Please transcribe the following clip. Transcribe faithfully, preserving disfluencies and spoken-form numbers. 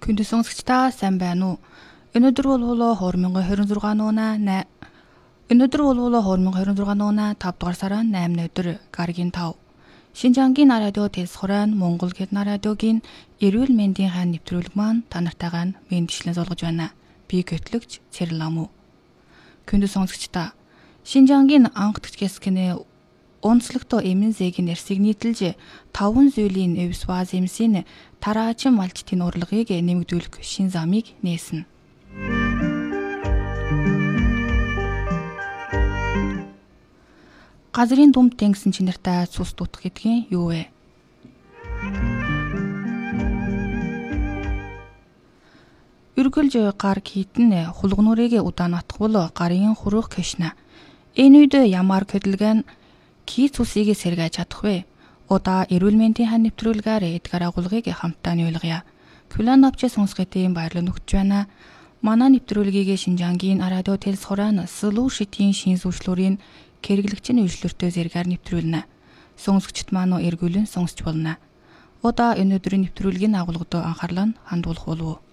Хүндэс сонсогчдаа сайн байна уу? Өнөөдөр бол двадцать двадцать шесть оноо нэ Өнөөдөр бол двадцать двадцать шесть оноо тавь дугаар сарын наймны өдөр гарагийн тав. Шинжангийн радио Тэлс хураан Монгол Хэдэн радиогийн эрүүл мэндийн хаан нэвтрүүлэг маань та нартайгаа мэдээлэл зоргож байна. Би гэтлэгч Цэрлам уу. Хүндэс сонсогчдаа Шинжангийн анх төчгөөскөнэ онцлогтой эмэн зээгийн нэрсийг нийтэлж таван зүйлийн эвсваз эмсийн тараачин малчтын урлагийг нэмэгдүүлэх шин замыг нээсэн. Газрын дунд тэнгисэн чинартай цус дутах гэдгийг юу вэ? Үргэлж гар хитэн хулгнуурыг удаан атгавал гарын хуруух кэшна. Энэ үед ямар хөдөлгөөн ки цусыг сэргээж чадах вэ? Удаа эрүүл мэндийн хан нэвтрүүлгээр эдгээр агуулгыг хамтдаа нийлгэе. Күлэн авч сонсготын баярлал өгч байна. Манай нэвтрүүлгийг Шинжангийн радио Тэлс хураан Слуу шитийн шин зөвшлөрийн хэрэглэгчийн үйлчлөлтөө зэргээр нэвтрүүлнэ. Сонсогчд маань эргүүлэн сонсч болно. Удаа өнөөдрийн нэвтрүүлгийн агуулгад анхаарлаа хандуулах болов уу?